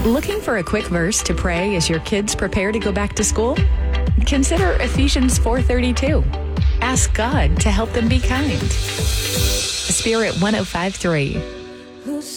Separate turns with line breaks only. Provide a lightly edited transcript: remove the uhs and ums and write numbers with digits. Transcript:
Looking for a quick verse to pray as your kids prepare to go back to school? Consider Ephesians 4:32. Ask God to help them be kind. Spirit 105.3.